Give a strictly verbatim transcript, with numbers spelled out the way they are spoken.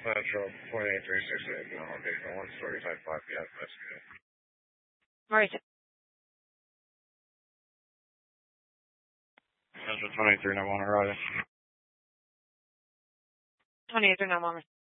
Central twenty-eight three sixty-eight, no, location one story type five, yeah, that's good. Maurice. Central twenty-three, no one arriving. twenty-eight three nine one.